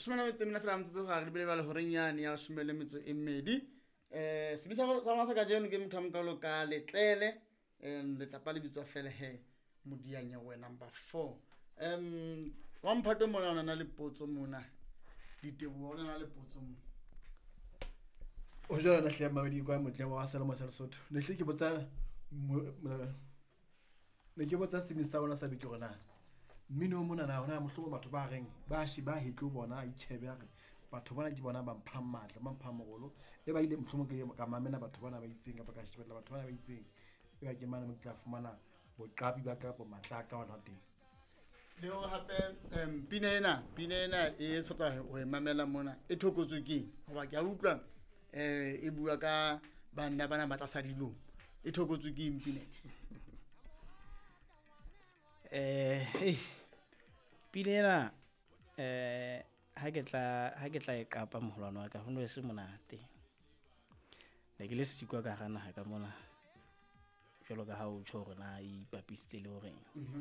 Shimana with the Minafram to Haribel Horian, Yashmelemitsu in Medi. Sibisa Samasajan game Tamka locale, Tlele, and the Tapalibits of Felehe, Mudianya were number 4. One part of Mona and Alipotsumuna. Did the one and Alipotsum. Ojo na hlia mabedi kwa motle wa Saloma Sesotho. Ne hle ke botsa ne ke botsa simisa ona sa beke rona. Mmino mona na ona mohlomo batho ba reng ba shi ba hitlo bona itshebe ya re batho bona ke bona ba mpha matla ba mpha mogolo e ba ile mohlomo ke ka mamena batho bona ba itseng ka ka shibela batho bona ba itseng e ba ke mana mo tla fumana bo qapi ba ka bo matla ka ona teng. Leo hape pinena e sota ho mamela mona e thokotswe ke hoba ke a utlwa e bua ka bana ba tla sa dilong e thokotswe ke impine. Pinena ha ke tla e kapa moholwana wa ka ho no se monate ne ke le setiko ka gana ha ka mona jalo ka ha o tsho rena I papisitse le hore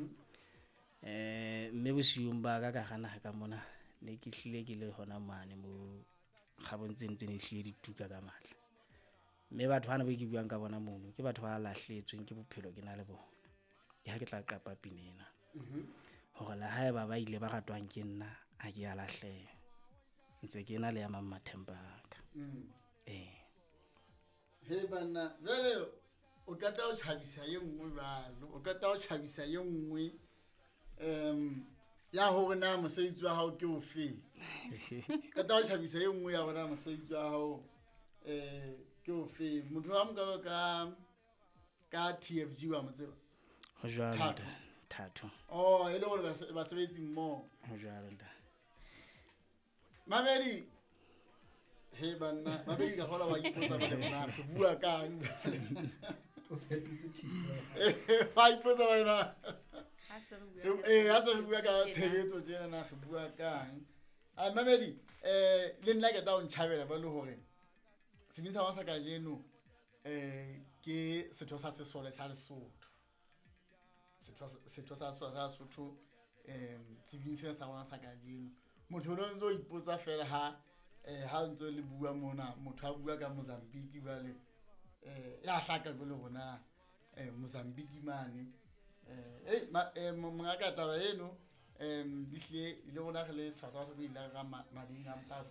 mme bosiung ba ka gana ha ka mona ne ke hlile ke le hona mane mo khabontseng tsene hlile dituka ka matla mme batho bana ba ke buang ka bona mono ke batho ba lahletsweng ke bophelo ke na le bona ha ke tla kapa pinena hore la haeba ba ile ba ratwang ke nna a ke ya lahleha ntse ke na le ya mamathemba ka he bana jale o kata o tshabisa ye nngwe ba o kata o tshabisa ye nngwe ya hore na mosebetsi wa hao ke o fe kata o tshabisa ye nngwe ya bona mosebetsi wa hao ke o fe motho wa mokalo ka TFG wa motseba ho jwalo thato e le gore ba sebetsi mmo ho jwalo nda Mamedi he bana mamedi ka gola wa ipotsa ba le bona re bua kang O fetetse thipa. ba ipotsa ba yona ha se re bua ka tshebetso tsena na re bua kang Mamedi le nna ke ta o ntšhabela ba le hore sebisa wa sa ka jeno ke setho sa sesole sa Lesotho setho sa Lesotho tsebisa sa rona sa ka jeno motho o ntse o ipotsa fela ha ntse le bua mona motho a bua ka Mozambique ba le ya hlaka go le bona Mozambique mane mongaka taba eno dihlile ile bona re le South Africa ile ga mading a